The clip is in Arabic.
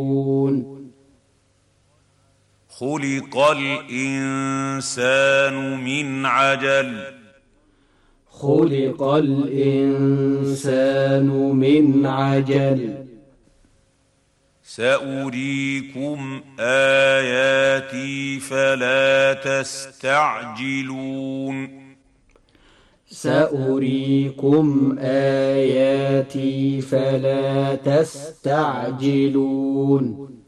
خلق الإنسان من عجل خلق الإنسان من عجل سأريكم آياتي فلا تستعجلون سأريكم آياتي فلا تستعجلون